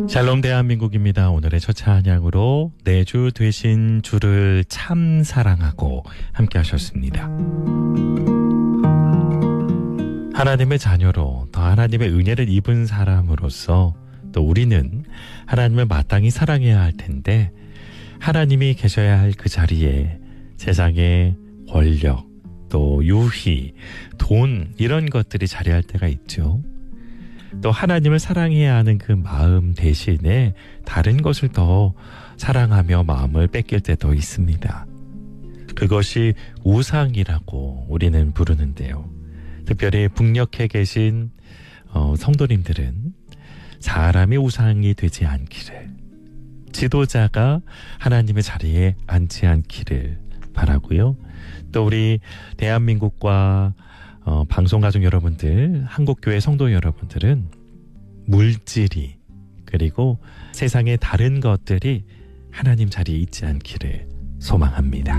샬롬 대한민국입니다. 오늘의 첫 찬양으로 내 주 되신 주를 참 사랑하고 함께 하셨습니다. 하나님의 자녀로 더 하나님의 은혜를 입은 사람으로서 또 우리는 하나님을 마땅히 사랑해야 할 텐데 하나님이 계셔야 할 그 자리에 세상의 권력, 또 유희, 돈 이런 것들이 자리할 때가 있죠. 또 하나님을 사랑해야 하는 그 마음 대신에 다른 것을 더 사랑하며 마음을 뺏길 때도 있습니다. 그것이 우상이라고 우리는 부르는데요. 특별히 북녘에 계신 성도님들은 사람이 우상이 되지 않기를, 지도자가 하나님의 자리에 앉지 않기를 바라고요. 또 우리 대한민국과 방송가족 여러분들, 한국교회 성도 여러분들은 물질이 그리고 세상의 다른 것들이 하나님 자리에 있지 않기를 소망합니다.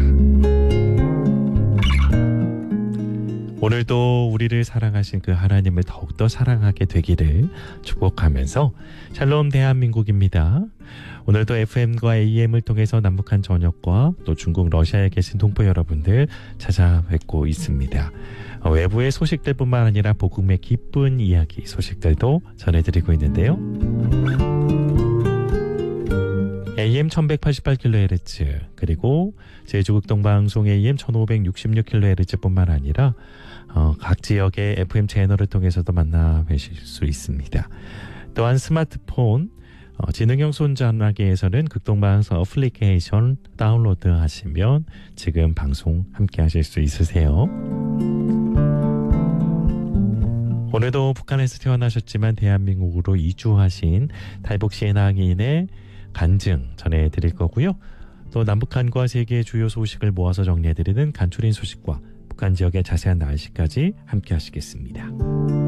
오늘도 우리를 사랑하신 그 하나님을 더욱더 사랑하게 되기를 축복하면서 샬롬 대한민국입니다. 오늘도 FM과 AM을 통해서 남북한 전역과 또 중국 러시아에 계신 동포 여러분들 찾아뵙고 있습니다. 외부의 소식들뿐만 아니라 복음의 기쁜 이야기 소식들도 전해드리고 있는데요. AM 1188kHz 그리고 제주극동방송 AM 1566kHz뿐만 아니라 각 지역의 FM 채널을 통해서도 만나 뵈실 수 있습니다. 또한 스마트폰 지능형 손전화기에서는 극동방송 어플리케이션 다운로드 하시면 지금 방송 함께 하실 수 있으세요. 오늘도 북한에서 태어나셨지만 대한민국으로 이주하신 탈북 신앙인의 간증 전해드릴 거고요. 또 남북한과 세계의 주요 소식을 모아서 정리해드리는 간추린 소식과 북한 지역의 자세한 날씨까지 함께 하시겠습니다.